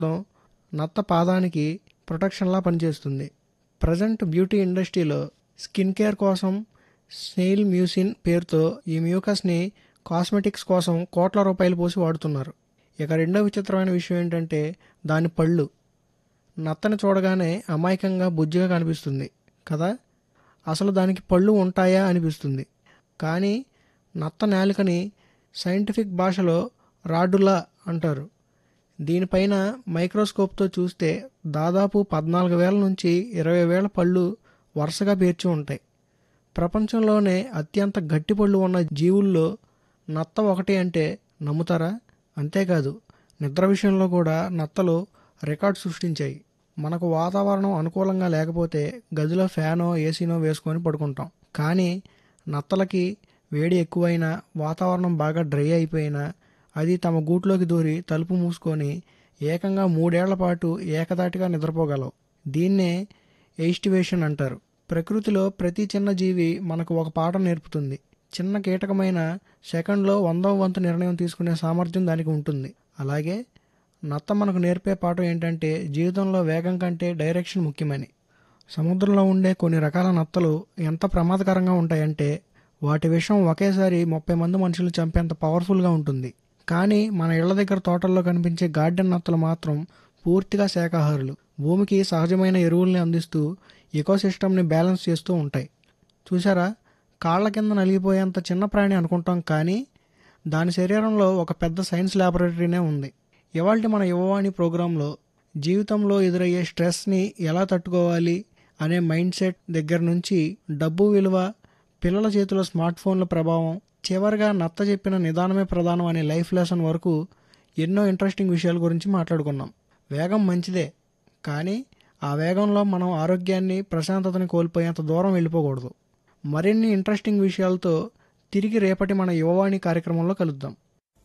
మొత్తం నత్త పాదానికి ప్రొటెక్షన్లా పనిచేస్తుంది. ప్రజెంట్ బ్యూటీ ఇండస్ట్రీలో స్కిన్ కేర్ కోసం స్నేయిల్ మ్యూసిన్ పేరుతో ఈ మ్యూకస్ని కాస్మెటిక్స్ కోసం కోట్ల రూపాయలు పోసి వాడుతున్నారు. ఇక రెండో విచిత్రమైన విషయం ఏంటంటే దాని పళ్ళు. నత్తని చూడగానే అమాయకంగా బుజ్జిగా కనిపిస్తుంది కదా, అసలు దానికి పళ్ళు ఉంటాయా అనిపిస్తుంది. కానీ నత్త నాలుకని సైంటిఫిక్ భాషలో రాడులా అంటారు. దీనిపైన మైక్రోస్కోప్తో చూస్తే దాదాపు 14,000 నుంచి 20,000 పళ్ళు వరుసగా పేర్చి ఉంటాయి. ప్రపంచంలోనే అత్యంత గట్టి పళ్ళు ఉన్న జీవుల్లో నత్త ఒకటి అంటే నమ్ముతారా? అంతేకాదు, నిద్ర విషయంలో కూడా నత్తలు రికార్డు సృష్టించాయి. మనకు వాతావరణం అనుకూలంగా లేకపోతే గదిలో ఫ్యానో ఏసీనో వేసుకొని పడుకుంటాం. కానీ నత్తలకి వేడి ఎక్కువైనా, వాతావరణం బాగా డ్రై అయిపోయినా అది తమ గూట్లోకి దూరి తలుపు మూసుకొని ఏకంగా 3 ఏళ్ల పాటు ఏకదాటిగా నిద్రపోగలవు. దీన్నే ఎయిస్టివేషన్ అంటారు. ప్రకృతిలో ప్రతి చిన్న జీవి మనకు ఒక పాఠం నేర్పుతుంది. చిన్న కీటకమైన సెకండ్లో 100వ వంతు నిర్ణయం తీసుకునే సామర్థ్యం దానికి ఉంటుంది. అలాగే నత్త మనకు నేర్పే పాఠం ఏంటంటే జీవితంలో వేగం కంటే డైరెక్షన్ ముఖ్యమని. సముద్రంలో ఉండే కొన్ని రకాల నత్తలు ఎంత ప్రమాదకరంగా ఉంటాయంటే వాటి విషం ఒకేసారి 30 మంది మనుషులు చంపేంత పవర్ఫుల్గా ఉంటుంది. కానీ మన ఇళ్ల దగ్గర తోటల్లో కనిపించే గార్డెన్ నత్తలు మాత్రం పూర్తిగా శాకాహారులు. భూమికి సహజమైన ఎరువుల్ని అందిస్తూ ఎకోసిస్టమ్ని బ్యాలెన్స్ చేస్తూ ఉంటాయి. చూసారా, కాళ్ల కింద నలిగిపోయేంత చిన్న ప్రాణి అనుకుంటాం, కానీ దాని శరీరంలో ఒక పెద్ద సైన్స్ ల్యాబొరేటరీనే ఉంది. ఇవాల్టి మన యువవాణి ప్రోగ్రాంలో జీవితంలో ఎదురయ్యే స్ట్రెస్ని ఎలా తట్టుకోవాలి అనే మైండ్ సెట్ దగ్గర నుంచి డబ్బు విలువ, పిల్లల చేతిలో స్మార్ట్ ఫోన్ల ప్రభావం, చివరిగా నత్త చెప్పిన నిదానమే ప్రధానం అనే లైఫ్ లెసన్ వరకు ఎన్నో ఇంట్రెస్టింగ్ విషయాల గురించి మాట్లాడుకున్నాం. వేగం మంచిదే, కానీ ఆ వేగంలో మనం ఆరోగ్యాన్ని, ప్రశాంతతని కోల్పోయేంత దూరం వెళ్ళిపోకూడదు. మరిన్ని ఇంట్రెస్టింగ్ విషయాలతో తిరిగి రేపటి మన యువవాణి కార్యక్రమంలో కలుద్దాం.